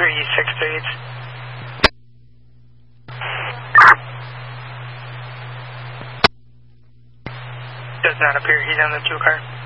368. Does not appear he's on the 2 car.